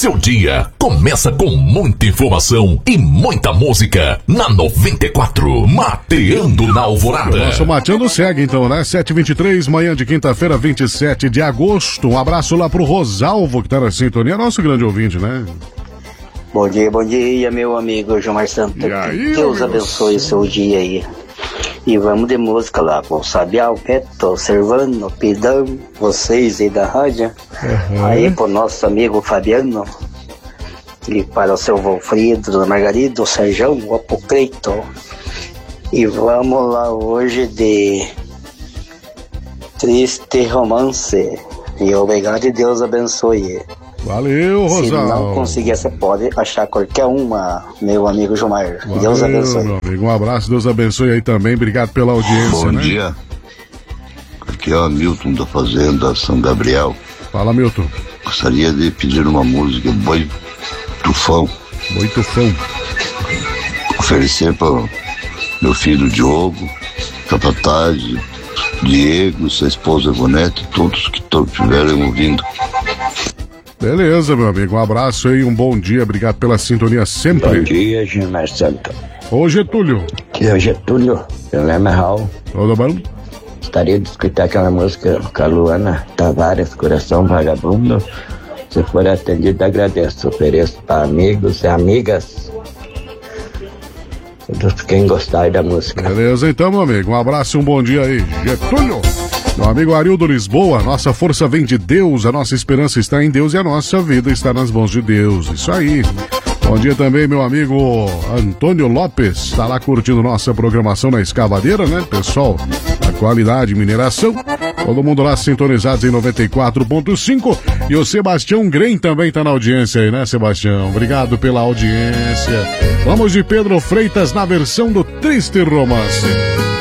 seu dia começa com muita informação e muita música na 94, Mateando na Alvorada. Nosso Mateando segue então, né? 7h23, manhã de quinta-feira, 27 de agosto. Um abraço lá pro Rosalvo, que tá na sintonia, nosso grande ouvinte, né? Bom dia, meu amigo Gilmar Santana. E aí, Deus abençoe o seu dia aí. E vamos de música lá, com Sabial, Beto, Servano, Pidão, vocês aí da rádio. Aí pro nosso amigo Fabiano, e para o seu Valfrido, Dona Margarida, o Serjão, o Apocleito. E vamos lá hoje de Triste Romance. E obrigado e Deus abençoe. Valeu, Rosalvo. Se não conseguir, você pode achar qualquer uma, meu amigo Gilmar. Valeu, Deus abençoe. Meu amigo, um abraço, Deus abençoe aí também. Obrigado pela audiência. Bom né? dia. Aqui é o Hamilton da Fazenda São Gabriel. Fala, Milton. Gostaria de pedir uma música Boi Tufão. Boi Tufão. Oferecer para meu filho Diogo, Capataz, Diego, sua esposa Ivonete, todos que estiverem ouvindo. Beleza, meu amigo. Um abraço aí, um bom dia. Obrigado pela sintonia sempre. Bom dia, Gilmar Santos. Ô, Getúlio. Aqui é o Getúlio, Lema Hall. Tudo bom? Gostaria de escutar aquela música com a Luana Tavares, Coração Vagabundo. Se for atendido, agradeço. Ofereço para amigos e amigas. Todos quem gostar da música. Beleza, então, meu amigo. Um abraço e um bom dia aí. Getúlio. Meu amigo Arildo Lisboa, nossa força vem de Deus, a nossa esperança está em Deus e a nossa vida está nas mãos de Deus. Isso aí. Bom dia também, meu amigo Antônio Lopes, está lá curtindo nossa programação na escavadeira, né? Pessoal, a qualidade mineração. Todo mundo lá sintonizados em 94.5. E o Sebastião Grem também está na audiência aí, né, Sebastião? Obrigado pela audiência. Vamos de Pedro Freitas na versão do Triste Romance.